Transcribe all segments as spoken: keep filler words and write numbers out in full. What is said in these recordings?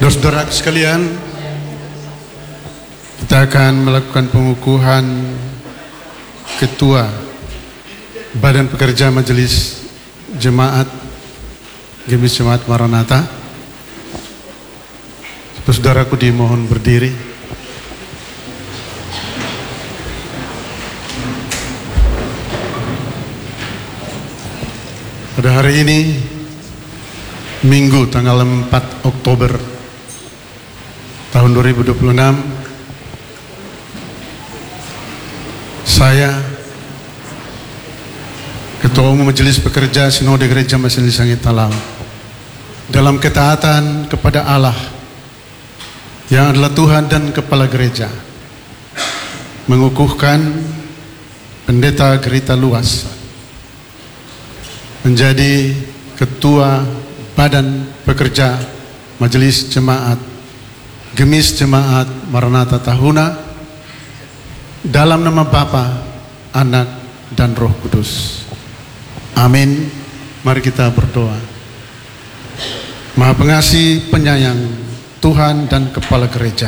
Saudara sekalian, kita akan melakukan pengukuhan Ketua Badan Pekerja Majelis Jemaat Gemis Jemaat Maranatha. Saudaraku dimohon berdiri. Pada hari ini, Minggu tanggal empat Oktober tahun dua ribu dua puluh enam, saya Ketua Umum Majelis Pekerja Sinode Gereja Majelis Sangit Talau, dalam ketaatan kepada Allah yang adalah Tuhan dan Kepala Gereja, mengukuhkan Pendeta Gerita Luas menjadi Ketua Badan Pekerja Majelis Jemaat Gemis Jemaat Maranatha Tahuna, dalam nama Bapa, Anak, dan Roh Kudus. Amin. Mari kita berdoa. Maha Pengasih, Penyayang Tuhan dan Kepala Gereja,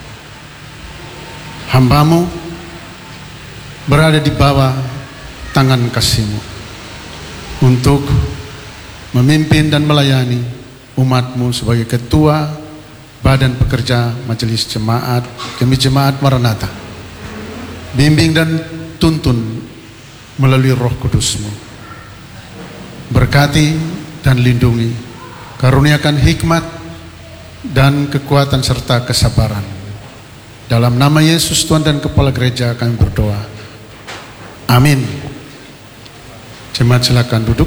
hamba-Mu berada di bawah tangan kasih-Mu untuk memimpin dan melayani umat-Mu sebagai Ketua Badan Pekerja Majelis Jemaat Gemis Jemaat Maranatha. Bimbing dan tuntun melalui Roh Kudus-Mu. Berkati dan lindungi, karuniakan hikmat dan kekuatan serta kesabaran. Dalam nama Yesus Tuhan dan Kepala Gereja kami berdoa. Amin. Jemaat silakan duduk.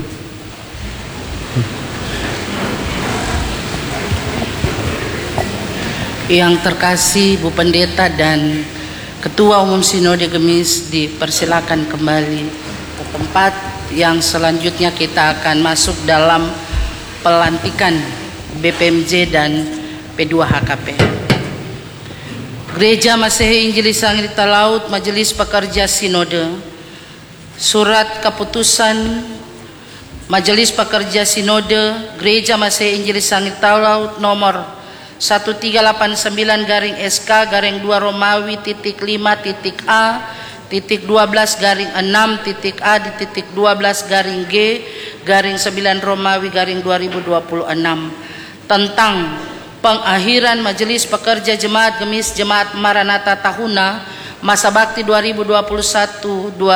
Yang terkasih Bu Pendeta dan Ketua Umum Sinode Gemis dipersilakan kembali ke tempat. Yang selanjutnya kita akan masuk dalam pelantikan B P M J dan P dua H K P. Gereja Masehi Injilis Sangit Talaut Majelis Pekerja Sinode. Surat keputusan Majelis Pekerja Sinode Gereja Masehi Injilis Sangit Talaut nomor seribu tiga ratus delapan puluh sembilan garing S K garing dua Romawi titik lima titik A titik dua belas garing enam titik A di titik dua belas garing G garing sembilan Romawi garing dua ribu dua puluh enam tentang pengakhiran Majelis Pekerja Jemaat Gemis Jemaat Maranatha Tahuna masa bakti dua ribu dua puluh satu